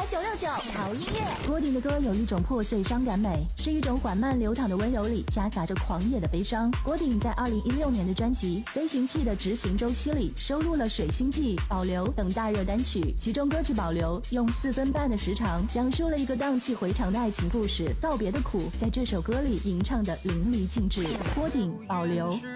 969潮音乐。 郭顶的歌有一种破碎伤感美，是一种缓慢流淌的温柔里夹杂着狂野的悲伤。郭顶在2016年的专辑《飞行器的执行周期》里收录了《水星记》、保留等大热单曲，其中歌曲保留用4分半的时长讲述了一个荡气回肠的爱情故事，告别的苦在这首歌里吟唱的淋漓尽致。郭顶保留。